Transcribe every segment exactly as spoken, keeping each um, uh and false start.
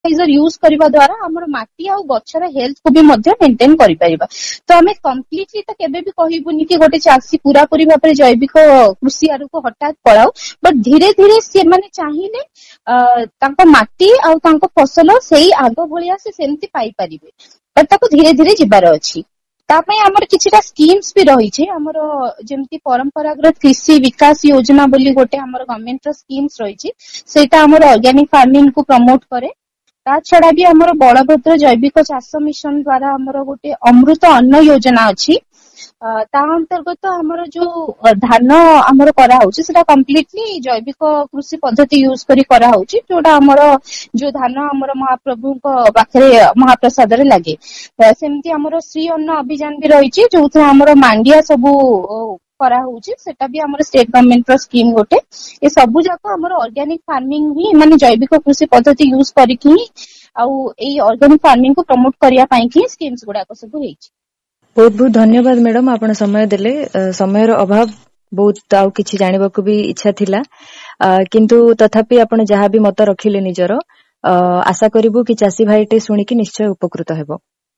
Fertiliser use करबा द्वारा हमर माटी आ गछर हेल्थ को भी मध्य मेंटेन करि परिबा। तो हमें कंप्लीटली तो केबे भी कहिबुनी कि गोटे चासी पूरा पूरी भाबरे जैविक कृषि आरु को हठात पळाओ, बट धीरे धीरे से माने चाहिले तांको माटी आ तांको फसल सेही आगो भलिया से सेमति पाई परिबे, बट ताको धीरे धीरे जिबार अछि। तापय हमर किछटा स्कीम्स भी रही छे, हमर जेमति परंपरागत कृषि विकास योजना बोली गोटे हमर गवर्नमेंट रो स्कीम्स रही छे, सेटा हमर ऑर्गेनिक फार्मिंग को प्रमोट करे। ता छडा भी हमर बलभद्र जैविक चाष मिशन द्वारा हमर गोटे अमृत अन्न योजना अछि। ता अंतर्गत हमर जो धान हमर करा होछि सेटा कंप्लीटली जैविक कृषि पद्धति यूज करी करा होछि, जोटा हमर जो धान हमर महाप्रभु को पाखरे महाप्रसाद रे लागे। सेमति हमर श्री अन्न अभियान भी रही छि, जो हमर मांडिया सबु करा होछि, सेटा भी हमर स्टेट गवर्नमेंट रो स्कीम गोटे। ए सबु जाको हमर ऑर्गेनिक फार्मिंग ही माने जैविक कृषि पद्धति यूज करिकि आ एई ऑर्गेनिक फार्मिंग को प्रमोट करिया पई कि स्कीम्स गुडा को सब हेछि। बहुत बहुत धन्यवाद मैडम, आपण समय देले। समय रो अभाव बहुत आउ किछि जानिबा को भी इच्छा थिला, किंतु तथापि आपण जहा भी मत रखिले निजरो आशा करिवु कि चासी भाईटे सुनि कि निश्चय उपकृत हेबो।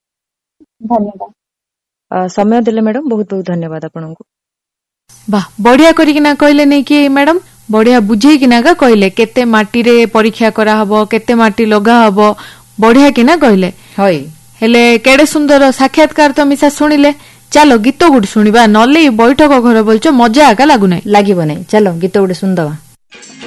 धन्यवाद। समय देले मैडम, बहुत बहुत धन्यवाद आपनको। वाह, बढ़िया करिकिना कहले नै कि मैडम, बढ़िया बुझे किना का कहले केते माटी रे परीक्षा करा हबो, केते माटी लगा हबो, बढ़िया किना कहले। होय हेले केडे सुंदर साक्षात्कार तो मिसा सुनिले। चलो गीत गुड सुनिबा, नले बैठक घर बोलछ मजा आका लागु नै लागिबो नै। चलो गीत गुड सुनदवा।